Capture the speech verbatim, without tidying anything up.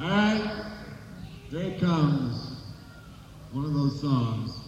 All right, here it comes. One of those songs.